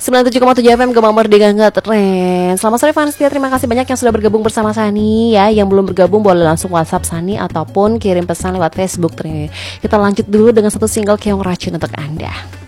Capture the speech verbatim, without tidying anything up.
sembilan puluh tujuh koma tujuh F M Gema Merdeka nggak tren. Selamat sore Vanstia, terima kasih banyak yang sudah bergabung bersama Sani ya. Yang belum bergabung boleh langsung WhatsApp Sani ataupun kirim pesan lewat Facebook. Kita lanjut dulu dengan satu single Keong Racun untuk Anda.